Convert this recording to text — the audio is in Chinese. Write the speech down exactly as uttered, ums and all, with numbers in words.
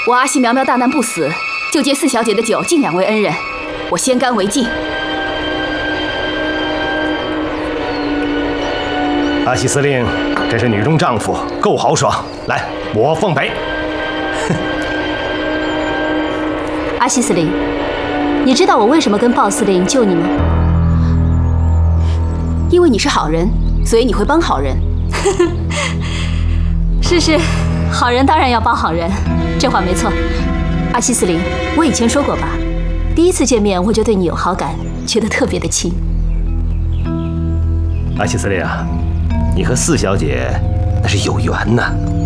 我阿西苗苗大难不死，就借四小姐的酒敬两位恩人，我先干为敬。 阿西司令，真是女中丈夫，够豪爽。来，我奉陪。 阿西司令，你知道我为什么跟鲍司令救你吗？ 因为你是好人，所以你会帮好人。 是是，好人当然要帮好人，这话没错。阿西司令，我以前说过吧，第一次见面我就对你有好感，觉得特别的亲。 阿西司令啊，你和四小姐那是有缘呐。